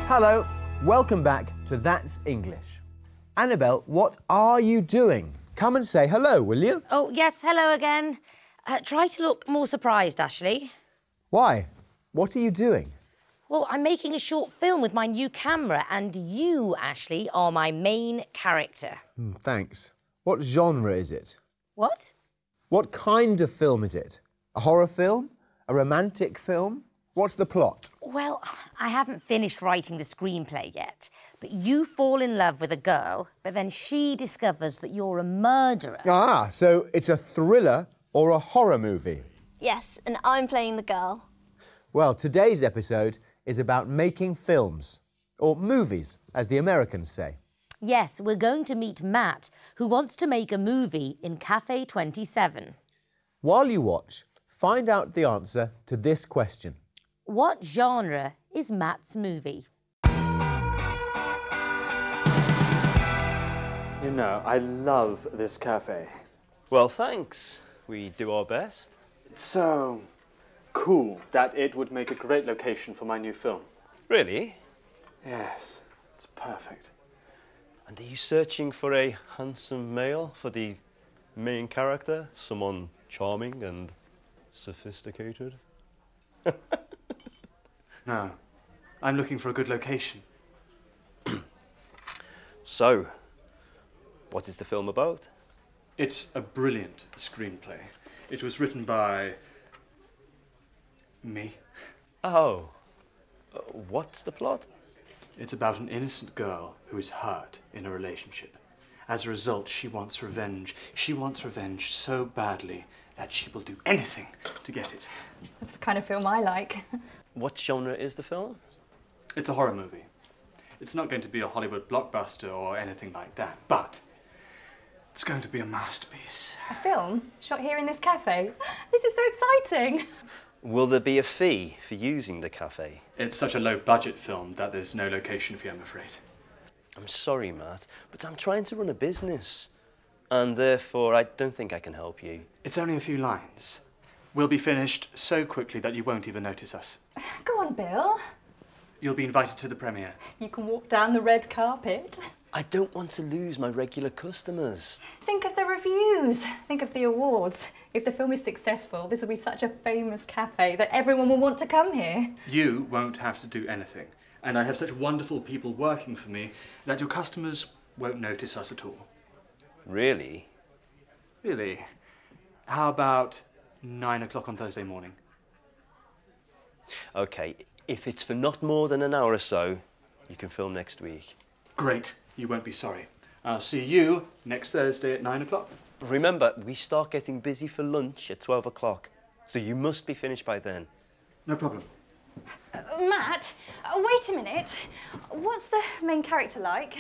Hello, welcome back to That's English. Annabelle, what are you doing? Come and say hello, will you? Oh, yes, hello again. Try to look more surprised, Ashley. Why? What are you doing? Well, I'm making a short film with my new camera, and you, Ashley, are my main character. Thanks. What genre is it? What? What kind of film is it? A horror film? A romantic film? What's the plot? Well, I haven't finished writing the screenplay yet, but you fall in love with a girl, but then she discovers that you're a murderer. Ah, so it's a thriller or a horror movie? Yes, and I'm playing the girl. Well, today's episode is about making films, or movies, as the Americans say. Yes, we're going to meet Matt, who wants to make a movie in Cafe 27. While you watch, find out the answer to this question. What genre is Matt's movie? You know, I love this cafe. Well, thanks. We do our best. It's so cool that it would make a great location for my new film. Really? Yes, it's perfect. And are you searching for a handsome male for the main character? Someone charming and sophisticated? No, I'm looking for a good location. So, what is the film about? It's a brilliant screenplay. It was written by me. Oh, what's the plot? It's about an innocent girl who is hurt in a relationship. As a result, she wants revenge. She wants revenge so badly that she will do anything to get it. That's the kind of film I like. What genre is the film? It's a horror movie. It's not going to be a Hollywood blockbuster or anything like that, but it's going to be a masterpiece. A film shot here in this cafe? This is so exciting. Will there be a fee for using the cafe? It's such a low-budget film that there's no location fee, I'm afraid. I'm sorry, Matt, but I'm trying to run a business. And therefore, I don't think I can help you. It's only a few lines. We'll be finished so quickly that you won't even notice us. Go on, Bill. You'll be invited to the premiere. You can walk down the red carpet. I don't want to lose my regular customers. Think of the reviews. Think of the awards. If the film is successful, this will be such a famous cafe that everyone will want to come here. You won't have to do anything. And I have such wonderful people working for me that your customers won't notice us at all. Really? Really? How about 9 o'clock on Thursday morning? Okay, if it's for not more than an hour or so, you can film next week. Great. You won't be sorry. I'll see you next Thursday at 9 o'clock. Remember, we start getting busy for lunch at 12 o'clock, so you must be finished by then. No problem. Matt, wait a minute. What's the main character like?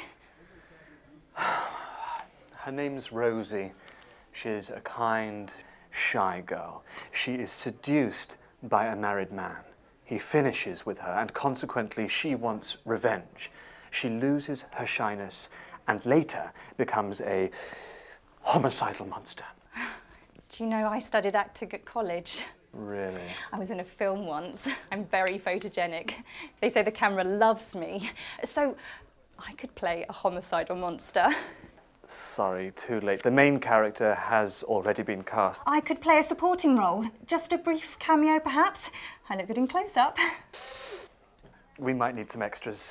Her name's Rosie. She's a kind, shy girl. She is seduced by a married man. He finishes with her, and consequently she wants revenge. She loses her shyness and later becomes a homicidal monster. Do you know I studied acting at college? Really? I was in a film once. I'm very photogenic. They say the camera loves me. So I could play a homicidal monster. Sorry, too late. The main character has already been cast. I could play a supporting role. Just a brief cameo, perhaps. I look good in close-up. We might need some extras.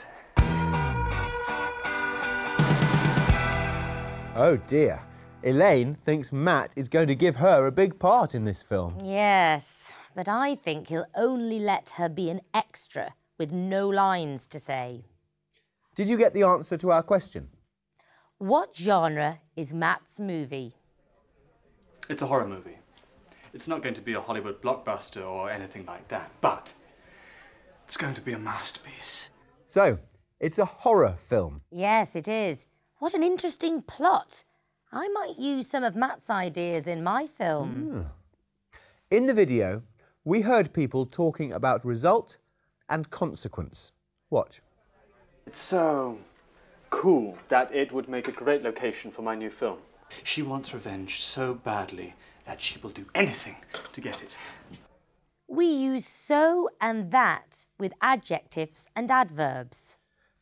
Oh dear. Elaine thinks Matt is going to give her a big part in this film. Yes, but I think he'll only let her be an extra with no lines to say. Did you get the answer to our question? What genre is Matt's movie? It's a horror movie. It's not going to be a Hollywood blockbuster or anything like that, but it's going to be a masterpiece. So, it's a horror film. Yes, it is. What an interesting plot. I might use some of Matt's ideas in my film. In the video, we heard people talking about result and consequence. Watch. It's so cool that it would make a great location for my new film. She wants revenge so badly that she will do anything to get it. We use so and that with adjectives and adverbs.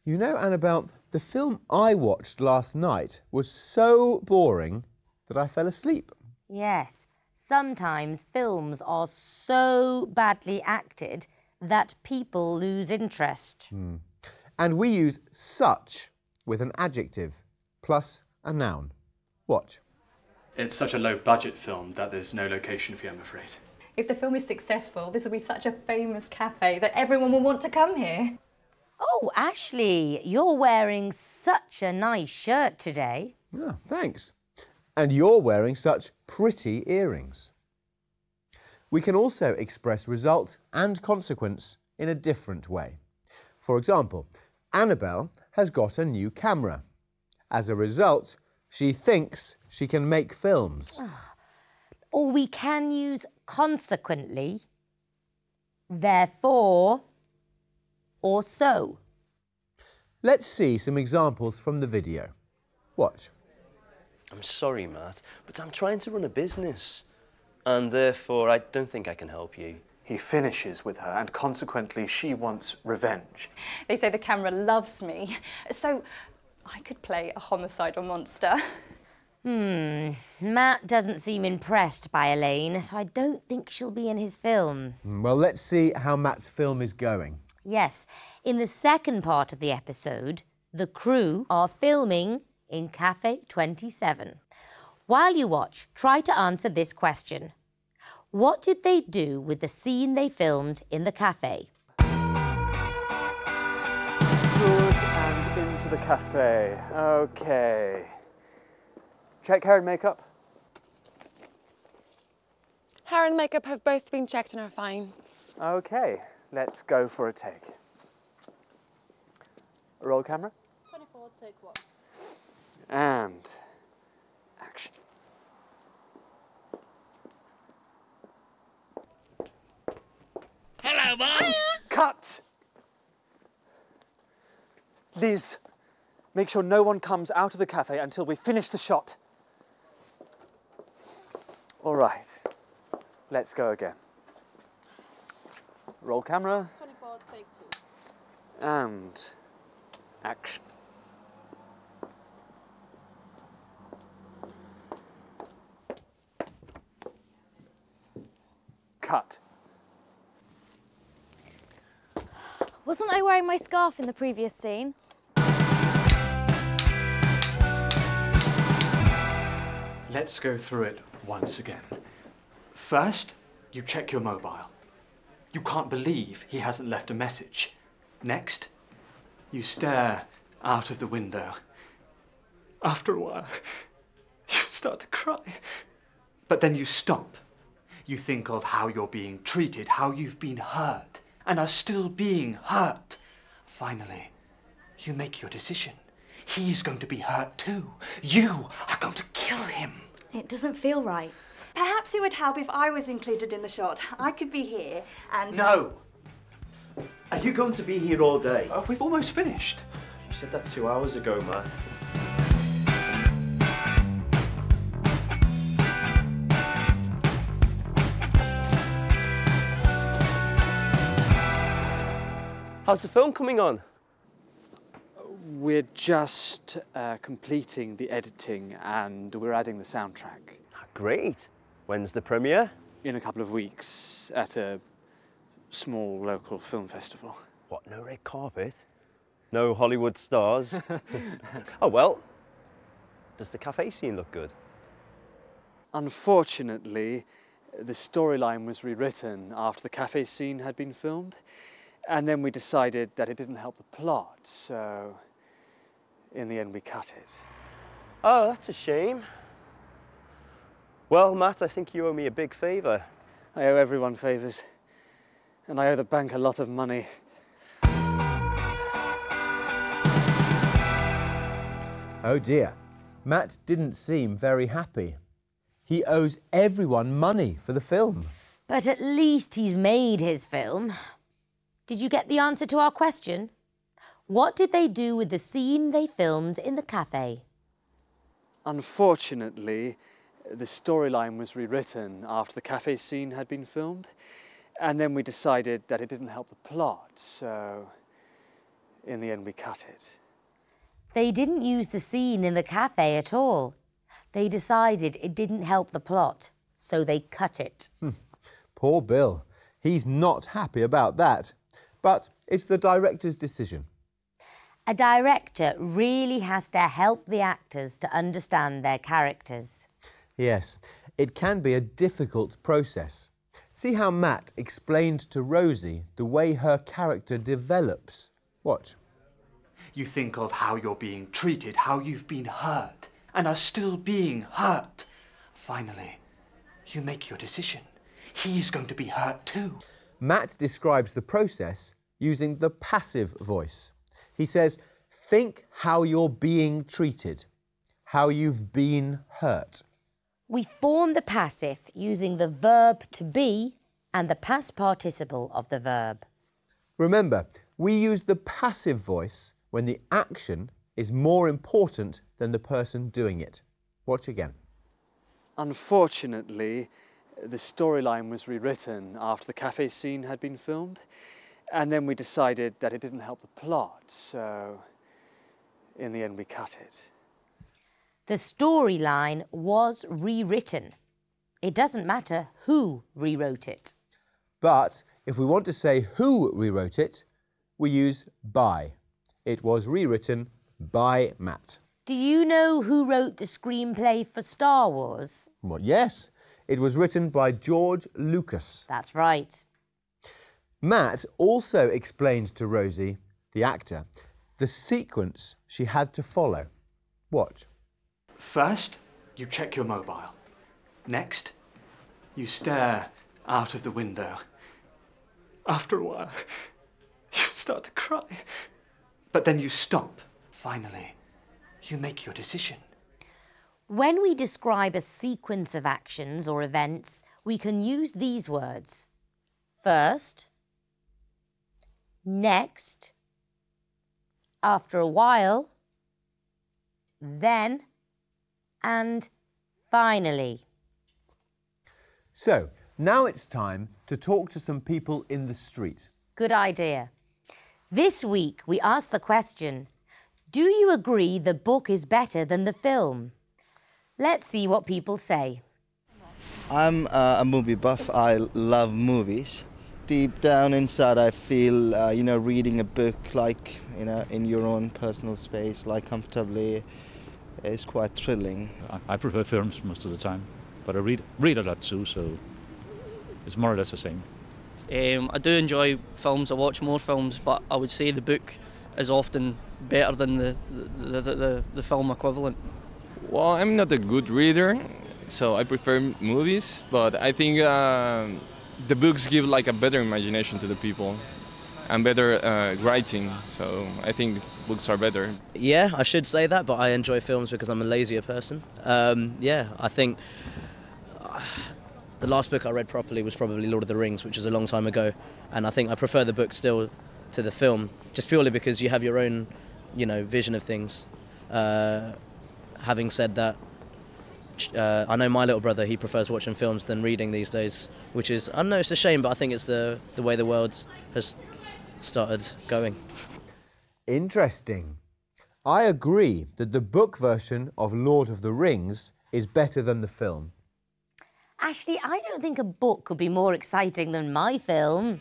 You know, Annabelle, the film I watched last night was so boring that I fell asleep. Yes, sometimes films are so badly acted that people lose interest. And we use such with an adjective plus a noun. Watch. It's such a low-budget film that there's no location for you, I'm afraid. If the film is successful, this will be such a famous cafe that everyone will want to come here. Oh, Ashley, you're wearing such a nice shirt today. Ah, thanks. And you're wearing such pretty earrings. We can also express result and consequence in a different way. For example, Annabelle has got a new camera. As a result, she thinks she can make films. Or we can use consequently, therefore, or so. Let's see some examples from the video. Watch. I'm sorry, Matt, but I'm trying to run a business. And therefore, I don't think I can help you. He finishes with her, and consequently she wants revenge. They say the camera loves me, so I could play a homicidal monster. Matt doesn't seem impressed by Elaine, so I don't think she'll be in his film. Well, let's see how Matt's film is going. Yes, in the second part of the episode, the crew are filming in Cafe 27. While you watch, try to answer this question. What did they do with the scene they filmed in the cafe? Good, and into the cafe. Okay. Check hair and makeup. Hair and makeup have both been checked and are fine. Okay, let's go for a take. Roll camera. 24, take one. And action. Hello, Mum. Cut! Liz, make sure no one comes out of the cafe until we finish the shot. All right, let's go again. Roll camera. 24, take two. And action. Cut. Wasn't I wearing my scarf in the previous scene? Let's go through it once again. First, you check your mobile. You can't believe he hasn't left a message. Next, you stare out of the window. After a while, you start to cry. But then you stop. You think of how you're being treated, how you've been hurt, and are still being hurt. Finally, you make your decision. He's going to be hurt too. You are going to kill him. It doesn't feel right. Perhaps it would help if I was included in the shot. I could be here and... No! Are you going to be here all day? We've almost finished. You said that 2 hours ago, Matt. How's the film coming on? We're just completing the editing and we're adding the soundtrack. Great. When's the premiere? In a couple of weeks at a small local film festival. What, no red carpet? No Hollywood stars? Oh, well, does the cafe scene look good? Unfortunately, the storyline was rewritten after the cafe scene had been filmed, and then we decided that it didn't help the plot, so in the end we cut it. Oh, that's a shame. Well, Matt, I think you owe me a big favour. I owe everyone favours, and I owe the bank a lot of money. Oh dear, Matt didn't seem very happy. He owes everyone money for the film. But at least he's made his film. Did you get the answer to our question? What did they do with the scene they filmed in the cafe? Unfortunately, the storyline was rewritten after the cafe scene had been filmed, and then we decided that it didn't help the plot, so In the end, we cut it. They didn't use the scene in the cafe at all. They decided it didn't help the plot, so they cut it. Poor Bill. He's not happy about that. But it's the director's decision. A director really has to help the actors to understand their characters. Yes, it can be a difficult process. See how Matt explained to Rosie the way her character develops. Watch. You think of how you're being treated, how you've been hurt, and are still being hurt. Finally, you make your decision. He's going to be hurt too. Matt describes the process using the passive voice. He says, think how you're being treated, how you've been hurt. We form the passive using the verb to be and the past participle of the verb. Remember, we use the passive voice when the action is more important than the person doing it. Watch again. Unfortunately, the storyline was rewritten after the cafe scene had been filmed, and then we decided that it didn't help the plot, so in the end we cut it. The storyline was rewritten. It doesn't matter who rewrote it. But if we want to say who rewrote it, we use by. It was rewritten by Matt. Do you know who wrote the screenplay for Star Wars? Well, yes, it was written by George Lucas. That's right. Matt also explained to Rosie, the actor, the sequence she had to follow. Watch. First, you check your mobile. Next, you stare out of the window. After a while, you start to cry. But then you stop. Finally, you make your decision. When we describe a sequence of actions or events, we can use these words. First, next, after a while, then, and finally. So, now it's time to talk to some people in the street. Good idea. This week we asked the question, do you agree the book is better than the film? Let's see what people say. I'm a movie buff. I love movies. Deep down inside, I feel, reading a book like, in your own personal space, like comfortably, is quite thrilling. I prefer films most of the time, but I read a lot too, so it's more or less the same. I do enjoy films. I watch more films, but I would say the book is often better than the film equivalent. Well, I'm not a good reader, so I prefer movies, but I think the books give like a better imagination to the people and better writing, so I think books are better. Yeah, I should say that, but I enjoy films because I'm a lazier person. I think the last book I read properly was probably Lord of the Rings, which was a long time ago, and I think I prefer the book still to the film, just purely because you have your own, vision of things. Having said that, I know my little brother, he prefers watching films than reading these days, which is, I don't know, it's a shame, but I think it's the way the world has started going. Interesting. I agree that the book version of Lord of the Rings is better than the film. Actually, I don't think a book could be more exciting than my film.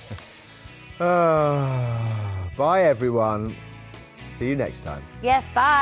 Bye, everyone. See you next time. Yes, bye.